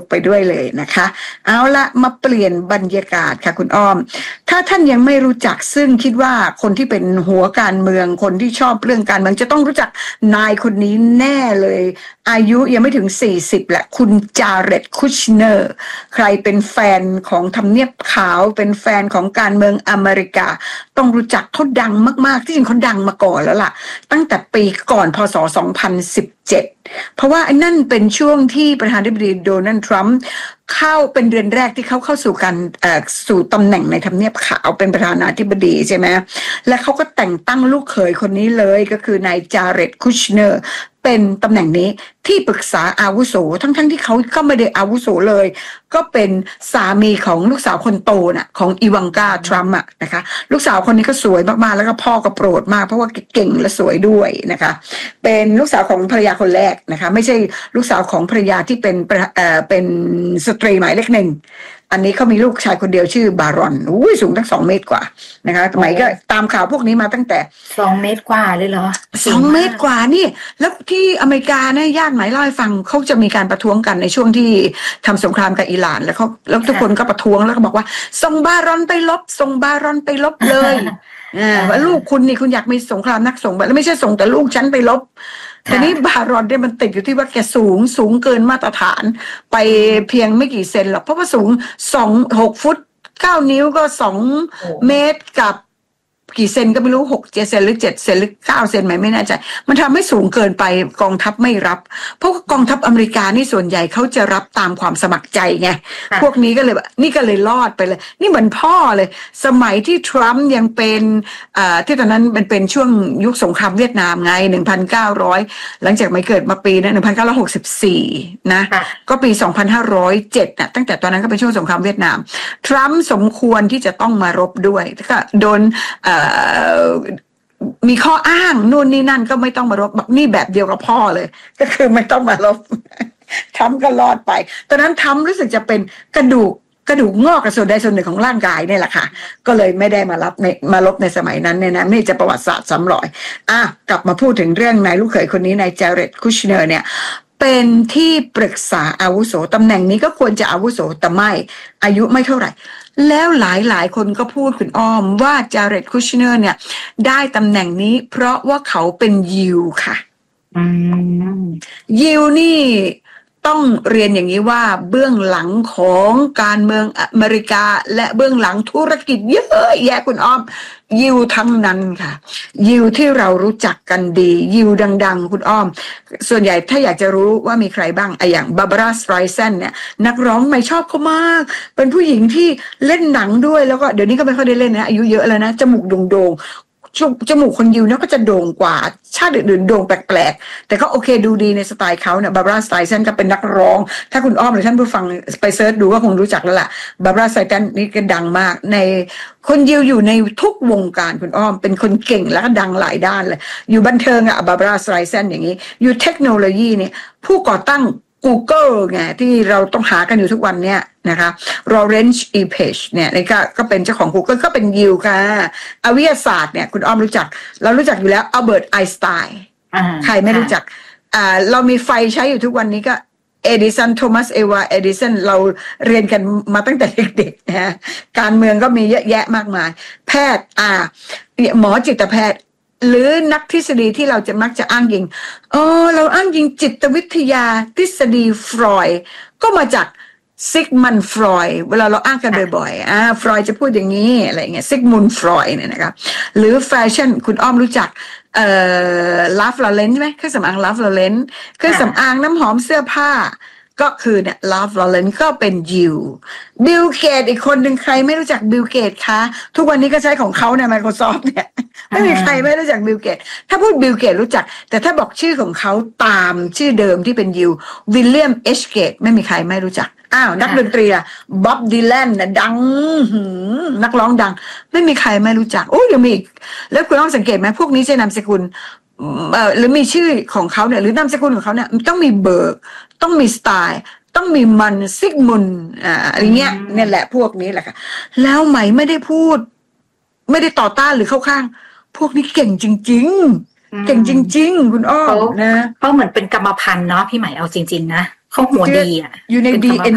ไปด้วยเลยนะคะเอาละมาเปลี่ยนบรรยากาศค่ะคุณอ้อมถ้าท่านยังไม่รู้จักซึ่งคิดว่าคนที่เป็นหัวการเมืองคนที่ชอบเรื่องการเมืองจะต้องรู้จักนายคนนี้แน่เลยอายุยังไม่ถึง40แหละคุณจาเร็ดคุชเนอร์ใครเป็นแฟนของทำเนียบขาวเป็นแฟนของการเมืองอเมริกาต้องรู้จักเขาดังมากๆที่จริงเขาดังมาก่อนแล้วล่ะตั้งแต่ปีก่อนพศ2017เพราะว่าอันนั่นเป็นช่วงที่ประธานาธิบดีโดนัลด์ทรัมป์เข้าเป็นเดือนแรกที่เขาเข้าสู่การสู่ตำแหน่งในทำเนียบขาวเป็นประธานาธิบดีใช่ไหมและเขาก็แต่งตั้งลูกเขยคนนี้เลยก็คือนายจาเร็ดคุชเนอร์เป็นตำแหน่งนี้ที่ปรึกษาอาวุโสทั้งที่เขาก็ไม่ได้อาวุโสเลยก็เป็นสามีของลูกสาวคนโตน่ะของอีวังกาทรัมป์นะคะลูกสาวคนนี้ก็สวยมากๆแล้วก็พ่อก็โปรดมากเพราะว่าเก่งและสวยด้วยนะคะเป็นลูกสาวของภรรยาคนแรกนะคะไม่ใช่ลูกสาวของภรรยาที่เป็นสตรีหมายเลขหนึ่งอันนี้เขามีลูกชายคนเดียวชื่อบารอนสูงตั้ง2 เมตรกว่านะคะสมัยก็ตามข่าวพวกนี้มาตั้งแต่ 2 เมตรกว่าเลยเหรอ 2 เมตรกว่านี่แล้วที่อเมริกาเนี่ยญาติหมายเล่าให้ฟังเขาจะมีการประท้วงกันในช่วงที่ทำสงครามกับอิหร่านแล้วทุกคนก็ประท้วงแล้วก็บอกว่าส่งบารอนไปลบส่งบารอนไปลบเลยว่าลูกคุณนี่คุณอยากมีสงครามนักส่งแล้วไม่ใช่ส่งแต่ลูกฉันไปลบแต่นี่บารอนเนี่ยมันติดอยู่ที่ว่าแกสูงเกินมาตรฐานไปเพียงไม่กี่เซนหรอกเพราะว่าสูง6 ฟุต 9 นิ้วก็2 เมตรกับกี่เซนก็ไม่รู้6 7 เซนหรือ7 เซนหรือ9 เซนไม่แน่ใจมันทำให้สูงเกินไปกองทัพไม่รับเพราะกองทัพอเมริกานี่ส่วนใหญ่เขาจะรับตามความสมัครใจไงพวกนี้ก็เลยนี่ก็เลยรอดไปเลยนี่เหมือนพ่อเลยสมัยที่ทรัมป์ยังเป็นที่ตอนนั้นมันเป็นช่วงยุคสงครามเวียดนามไง1900หลังจากไม่เกิดมาปีนะ1964นะก็ปี2507นะตั้งแต่ตอนนั้นก็เป็นช่วงสงครามเวียดนามทรัมป์สมควรที่จะต้องมารบด้วยก็โดนมีข้ออ้างนู่นนี่นั่นก็ไม่ต้องมารบนี่แบบเดียวกับพ่อเลยก็คือไม่ต้องมารบทำก็รอดไปตอนนั้นทำรู้สึกจะเป็นกระดูกงอกกระส่วนใดส่วนหนึ่งของร่างกายเนี่ยแหละค่ะก็เลยไม่ได้มาลบในสมัยนั้นเนี่ยนะนี่จะประวัติศาสตร์ซ้ำรอยกลับมาพูดถึงเรื่องนายลูกเขยคนนี้นายจาเร็ดคุชเนอร์เนี่ยเป็นที่ปรึกษาอาวุโสตำแหน่งนี้ก็ควรจะอาวุโสแต่ไม่อายุไม่เท่าไหร่แล้วหลายคนก็พูดคุณอ้อมว่าจาเร็ดคุชเนอร์เนี่ยได้ตำแหน่งนี้เพราะว่าเขาเป็นยิวค่ะยิวนี่ต้องเรียนอย่างนี้ว่าเบื้องหลังของการเมืองอเมริกาและเบื้องหลังธุรกิจเยอะแยะคุณอ้อมยิวทั้งนั้นค่ะยิวที่เรารู้จักกันดียิวดังๆคุณอ้อมส่วนใหญ่ถ้าอยากจะรู้ว่ามีใครบ้างอย่างบาร์บาร่า สไตรแซนเนี่ยนักร้องไม่ชอบเขามากเป็นผู้หญิงที่เล่นหนังด้วยแล้วก็เดี๋ยวนี้ก็ไม่ค่อยได้เล่นนะอายุเยอะแล้วนะจมูกโด่งจมูกคนยิวเนี่ยก็จะโด่งกว่าชาติอื่นๆโด่งแปลกๆแต่ก็โอเคดูดีในสไตล์เขาเนี่ยบาร์บาร่า สไตรแซนก็เป็นนักร้องถ้าคุณอ้อมหรือท่านผู้ฟังไปเซิร์ชดูก็คงรู้จักแล้วล่ะบาร์บาร่า สไตรแซนนี่ก็ดังมากในคนยิวอยู่ในทุกวงการคุณอ้อมเป็นคนเก่งแล้วก็ดังหลายด้านเลยอยู่บันเทิงบาร์บาร่า สไตรแซนอย่างนี้อยู่เทคโนโลยีเนี่ยผู้ก่อตั้งGoogle ไงที่เราต้องหากันอยู่ทุกวันเนี่ยนะคะลอเรนซ์ อีเพจเนี่ยนี่ก็เป็นเจ้าของ Google ก็เป็นยิวค่ะวิทยาศาสตร์เนี่ยคุณอ้อมรู้จักเรารู้จักอยู่แล้วอัลเบิร์ตไอน์สไตน์ใครไม่รู้จักเรามีไฟใช้อยู่ทุกวันนี้ก็เอดิสันโทมัสเอวาเอดิสันเราเรียนกันมาตั้งแต่เด็กๆนะการเมืองก็มีเยอะแยะมากมายแพทย์หมอจิตแพทย์หรือนักทฤษฎีที่เราจะมักจะอ้างอิงเราอ้างอิงจิตวิทยาทฤษฎีฟรอยด์ก็มาจากซิกมันฟรอยด์เวลาเราอ้างกันบ่อยๆฟรอยด์จะพูดอย่างนี้อะไรเงี้ยซิกมุนฟรอยด์เนี่ยนะครับหรือแฟชั่นคุณอ้อมรู้จักลาฟลอเรนใช่ไหมเครื่องสำอางลาฟลอเรนเครื่องสำอางน้ำหอมเสื้อผ้าก็คือเนี่ยลาฟลอเรนก็เป็นยิวบิลเกตอีกคนหนึ่งใครไม่รู้จักบิลเกตคะทุกวันนี้ก็ใช้ของเขาใน Microsoft เนี่ยไม่มีใครไม่รู้จักบิลเกตถ้าพูดบิลเกตรู้จักแต่ถ้าบอกชื่อของเขาตามชื่อเดิมที่เป็นยิววิลเลียมเอชเกตไม่มีใครไม่รู้จักนักดนตรีบ๊อบดีแลนนะดังนักร้องดังไม่มีใครไม่รู้จักยังมีอีกแล้วคุณต้องสังเกตไหมพวกนี้ใช้นามสกุลหรือมีชื่อของเขาเนี่ยหรือนามสกุลของเขาเนี่ยต้องมีเบิร์กต้องมีสไตล์ต้องมีมันซิกมุนอะไรเงี้ยเนี่ยแหละพวกนี้แหละค่ะแล้วไหมไม่ได้พูดไม่ได้ต่อต้านหรือเข้าข้างพวกนี้เก่งจริงๆเก่งจริงๆคุณอ้อมนะเขาเหมือนเป็นกรรมพันธุ์เนาะพี่ใหม่เอาจริงๆนะเขาหัวดีอยู่ใน DNA